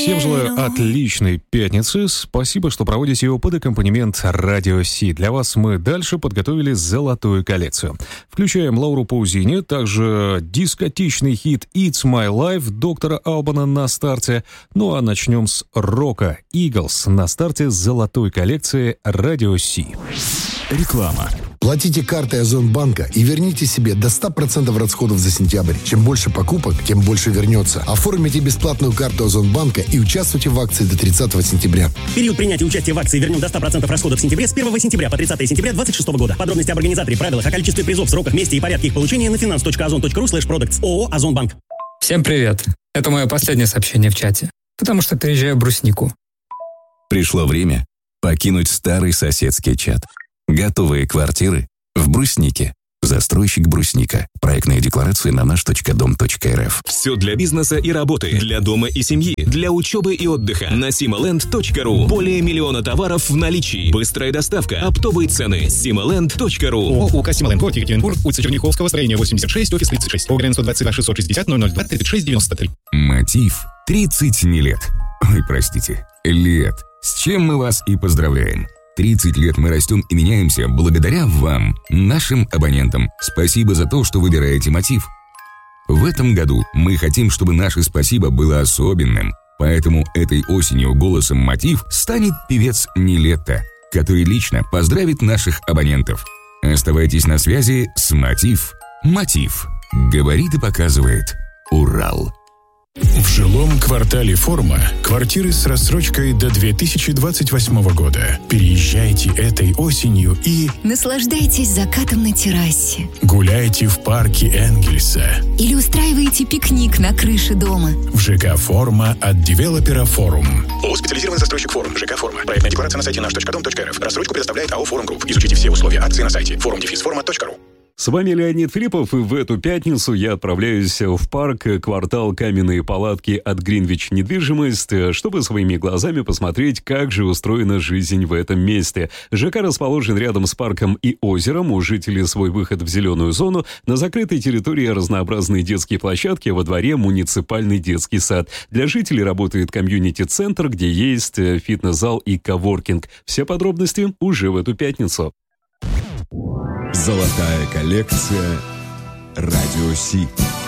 Всем желаю отличной пятницы. Спасибо, что проводите его под аккомпанемент Радио Си. Для вас мы дальше подготовили золотую коллекцию. Включаем Лауру Паузини, также дискотечный хит «It's My Life» доктора Албана на старте. Ну а начнем с рока. Eagles на старте золотой коллекции Радио Си. Реклама. Платите картой Озонбанка и верните себе до 100% расходов за сентябрь. Чем больше покупок, тем больше вернется. Оформите бесплатную карту Озонбанка и участвуйте в акции до 30 сентября. Период принятия участия в акции «Вернем до 100% расходов в сентябре» с 1 сентября по 30 сентября 2026 года. Подробности об организаторе, правилах, о количестве призов, сроках, месте и порядке их получения на finance.ozon.ru/products. ООО «Озонбанк». Всем привет. Это мое последнее сообщение в чате, потому что переезжаю в Бруснику. Пришло время покинуть старый соседский чат. Готовые квартиры в Бруснике. Застройщик Брусника. Проектные декларации на наш.дом.рф. Все для бизнеса и работы, для дома и семьи, для учебы и отдыха. На simaland.ru. Более миллиона товаров в наличии. Быстрая доставка, оптовые цены. simaland.ru. ООО «Сималенд», город Екатеринбург, улица Черняховского, строение 86, офис 36. По ГРН 122 660 002 36 93. Мотив 30 не лет. Ой, простите, лет. С чем мы вас и поздравляем. 30 лет мы растем и меняемся благодаря вам, нашим абонентам. Спасибо за то, что выбираете Мотив. В этом году мы хотим, чтобы наше спасибо было особенным. Поэтому этой осенью голосом Мотив станет певец Нилетто, который лично поздравит наших абонентов. Оставайтесь на связи с Мотив. Мотив. Говорит и показывает Урал. В жилом квартале «Форма» квартиры с рассрочкой до 2028 года. Переезжайте этой осенью и наслаждайтесь закатом на террасе. Гуляйте в парке Энгельса. Или устраиваете пикник на крыше дома. В ЖК «Форма» от девелопера «Форум». ООО «Специализированный застройщик Форум». ЖК «Форма». Проектная декларация на сайте наш.дом.рф. Рассрочку предоставляет АО «Форум Групп». Изучите все условия акции на сайте forum-forma.ru. С вами Леонид Филиппов, и в эту пятницу я отправляюсь в парк, квартал Каменные палатки от Гринвич недвижимость, чтобы своими глазами посмотреть, как же устроена жизнь в этом месте. ЖК расположен рядом с парком и озером, у жителей свой выход в зеленую зону, на закрытой территории разнообразные детские площадки, а во дворе муниципальный детский сад. Для жителей работает комьюнити-центр, где есть фитнес-зал и коворкинг. Все подробности уже в эту пятницу. Золотая коллекция Радио Си.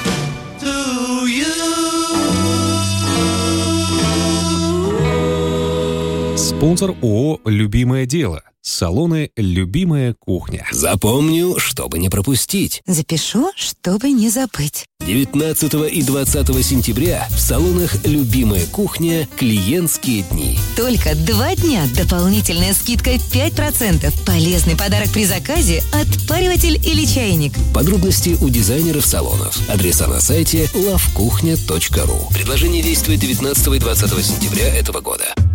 Спонсор ООО «Любимое дело». Салоны «Любимая кухня». Запомню, чтобы не пропустить. Запишу, чтобы не забыть. 19 и 20 сентября в салонах «Любимая кухня» клиентские дни. Только 2 дня дополнительная скидка 5%. Полезный подарок при заказе – отпариватель или чайник. Подробности у дизайнеров салонов. Адреса на сайте lovekuchня.ru. Предложение действует 19 и 20 сентября этого года.